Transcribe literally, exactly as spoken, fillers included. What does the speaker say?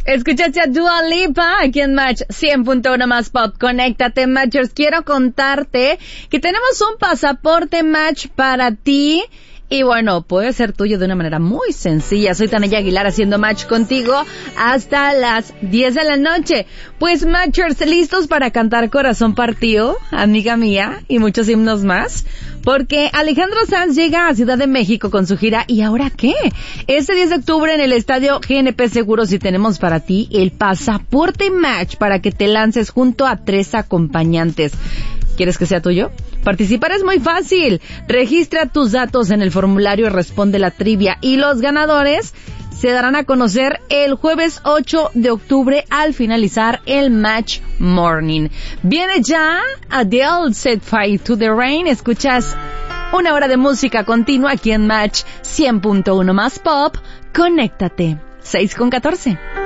Escuchaste a Dua Lipa aquí en Match cien punto uno más Pop. Conéctate, Matchers. Quiero contarte que tenemos un pasaporte Match para ti. Y bueno, puede ser tuyo de una manera muy sencilla. Soy Tania Aguilar haciendo match contigo hasta las diez de la noche. Pues Matchers, ¿listos para cantar Corazón Partido, amiga mía? Y muchos himnos más. Porque Alejandro Sanz llega a Ciudad de México con su gira. ¿Y ahora qué? Este diez de octubre en el estadio G N P Seguros y tenemos para ti el pasaporte Match para que te lances junto a tres acompañantes. ¿Quieres que sea tuyo? Participar es muy fácil. Registra tus datos en el formulario y responde la trivia. Y los ganadores se darán a conocer el jueves ocho de octubre al finalizar el Match Morning. Viene ya Adele, Set Fire to the Rain. Escuchas una hora de música continua aquí en Match cien punto uno más Pop. Conéctate. seis con catorce.